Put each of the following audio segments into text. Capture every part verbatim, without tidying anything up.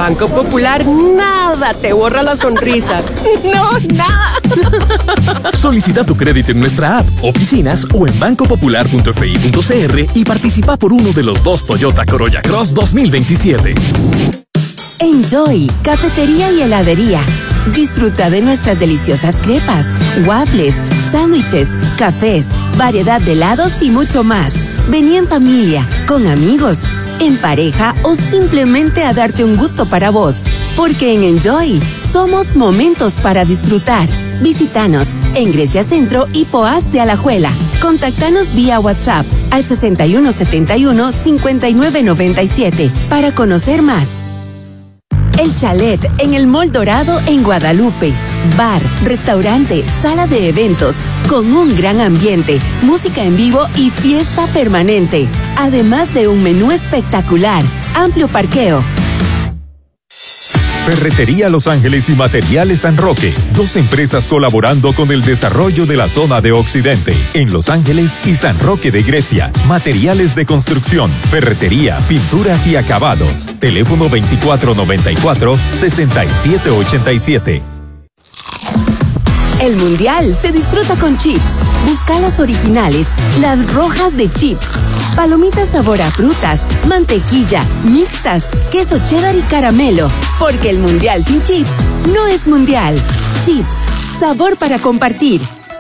Banco Popular, nada te borra la sonrisa. No, nada. Solicita tu crédito en nuestra app, oficinas o en banco popular punto f i punto c r y participa por uno de los dos Toyota Corolla Cross dos mil veintisiete. Enjoy, cafetería y heladería. Disfruta de nuestras deliciosas crepas, waffles, sándwiches, cafés, variedad de helados y mucho más. Vení en familia, con amigos, en pareja o simplemente a darte un gusto para vos. Porque en Enjoy somos momentos para disfrutar. Visítanos en Grecia Centro y Poás de Alajuela. Contactanos vía WhatsApp al sesenta y uno setenta y uno cincuenta y nueve noventa y siete para conocer más. El Chalet en el Mall Dorado en Guadalupe. Bar, restaurante, sala de eventos, con un gran ambiente, música en vivo y fiesta permanente. Además de un menú espectacular, amplio parqueo. Ferretería Los Ángeles y Materiales San Roque, dos empresas colaborando con el desarrollo de la zona de Occidente, en Los Ángeles y San Roque de Grecia. Materiales de construcción, ferretería, pinturas y acabados. Teléfono veinticuatro noventa y cuatro, sesenta y siete ochenta y siete. El Mundial se disfruta con chips. Busca las originales, las rojas de chips. Palomitas sabor a frutas, mantequilla, mixtas, queso cheddar y caramelo. Porque el Mundial sin chips no es Mundial. Chips, sabor para compartir.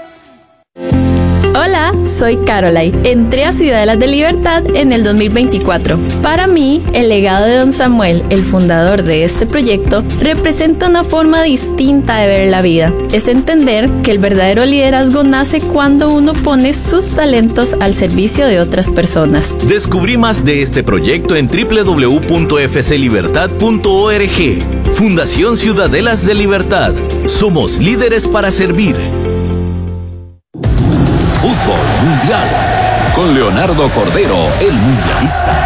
Hola, soy Caroline. Entré a Ciudadelas de Libertad en el dos mil veinticuatro. Para mí, el legado de don Samuel, el fundador de este proyecto, representa una forma distinta de ver la vida. Es entender que el verdadero liderazgo nace cuando uno pone sus talentos al servicio de otras personas. Descubrí más de este proyecto en doble u doble u doble u punto f c libertad punto org. Fundación Ciudadelas de Libertad. Somos líderes para servir. Fútbol Mundial, con Leonardo Cordero, el mundialista.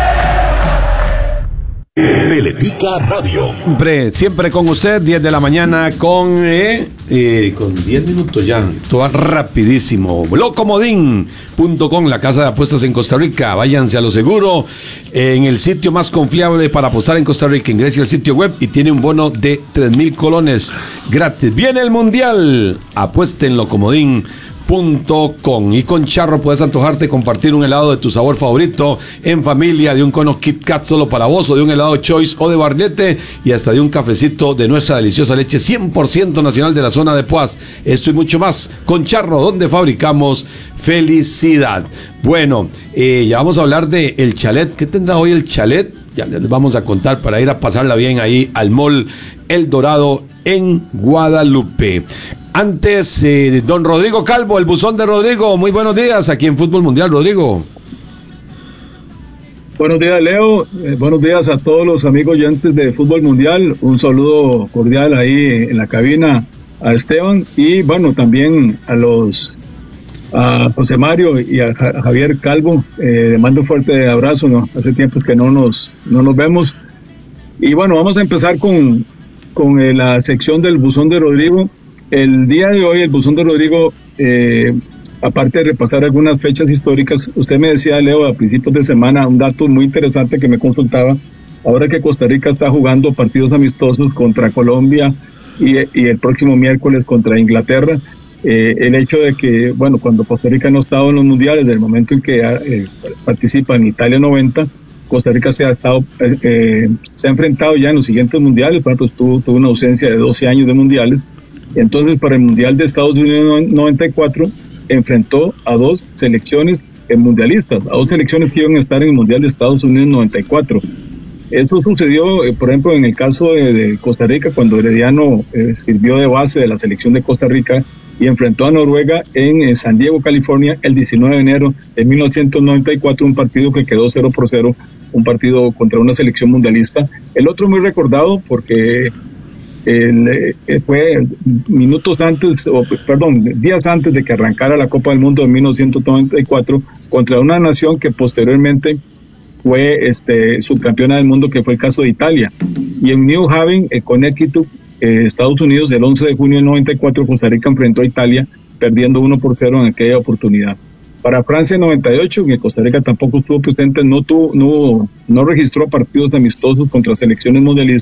Teletica Radio. Siempre, siempre con usted, diez de la mañana con eh, eh, con diez minutos ya. Esto va rapidísimo. Locomodín punto com, la casa de apuestas en Costa Rica. Váyanse a lo seguro, en el sitio más confiable para apostar en Costa Rica. Ingrese al sitio web y tiene un bono de tres mil colones gratis. Viene el Mundial. Apuesta en Locomodín punto com. Y con Charro puedes antojarte compartir un helado de tu sabor favorito en familia, de un cono Kit Kat solo para vos, o de un helado Choice o de Barlete, y hasta de un cafecito de nuestra deliciosa leche cien por ciento nacional de la zona de Poás. Esto y mucho más con Charro, donde fabricamos felicidad. Bueno, eh, ya vamos a hablar de el Chalet. ¿Qué tendrá hoy el Chalet? Ya les vamos a contar para ir a pasarla bien ahí al Mall El Dorado en Guadalupe. Antes, eh, don Rodrigo Calvo, el buzón de Rodrigo. Muy buenos días aquí en Fútbol Mundial, Rodrigo. Buenos días, Leo. Eh, buenos días a todos los amigos oyentes de Fútbol Mundial. Un saludo cordial ahí en la cabina a Esteban y, bueno, también a los a José Mario y a, a Javier Calvo. Eh, le mando un fuerte abrazo, ¿no? Hace tiempos que no nos, no nos vemos. Y bueno, vamos a empezar con, con eh, la sección del buzón de Rodrigo. El día de hoy, el buzón de Rodrigo, eh, aparte de repasar algunas fechas históricas, usted me decía, Leo, a principios de semana, un dato muy interesante que me consultaba, ahora que Costa Rica está jugando partidos amistosos contra Colombia y, y el próximo miércoles contra Inglaterra, eh, el hecho de que, bueno, cuando Costa Rica no ha estado en los mundiales, desde el momento en que eh, participa en Italia noventa, Costa Rica se ha estado eh, eh, se ha enfrentado ya en los siguientes mundiales, por ejemplo, tuvo, tuvo una ausencia de doce años de mundiales. Entonces, para el Mundial de Estados Unidos noventa y cuatro, enfrentó a dos selecciones mundialistas, a dos selecciones que iban a estar en el Mundial de Estados Unidos noventa y cuatro. Eso sucedió, eh, por ejemplo, en el caso de, de Costa Rica, cuando Herediano eh, sirvió de base de la selección de Costa Rica y enfrentó a Noruega en eh, San Diego, California, el diecinueve de enero de mil novecientos noventa y cuatro, un partido que quedó cero por cero, un partido contra una selección mundialista. El otro muy recordado porque... El, eh, fue minutos antes, o perdón, días antes de que arrancara la Copa del Mundo de mil novecientos noventa y cuatro contra una nación que posteriormente fue este, subcampeona del mundo, que fue el caso de Italia. Y en New Haven, eh, Connecticut, eh, Estados Unidos, el once de junio de noventa y cuatro, Costa Rica enfrentó a Italia, perdiendo uno por cero en aquella oportunidad. Para Francia noventa y ocho, que Costa Rica tampoco estuvo presente, no tuvo, no, no registró partidos amistosos contra selecciones mundialistas.